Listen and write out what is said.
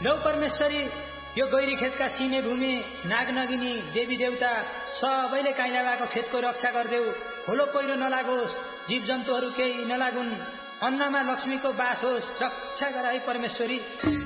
लौ परमेश्वरी यो गैरी खेतका सिमे भूमि नागनगिनी देवी देवता सबैले काइलाबाको खेतको रक्षा गर्देऊ। खोलो पहिरो नलागोस्, जीव जन्तुहरू केही नलागुन्, अन्नमा लक्ष्मीको बास होस्, रक्षा गर है परमेश्वरी।